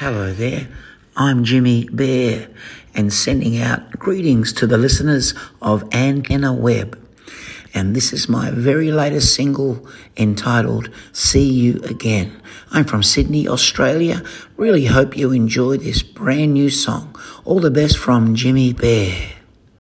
Hello there, I'm Jimmy Bear and sending out greetings to the listeners of Antenna Web. And this is my very latest single entitled See You Again. I'm from Sydney, Australia. Really hope you enjoy this brand new song. All the best from Jimmy Bear.